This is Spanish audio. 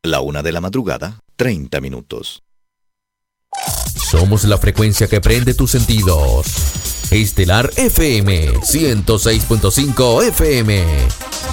La 1:00 a.m, 30 minutos. Somos la frecuencia que prende tus sentidos. Estelar FM 106.5 FM.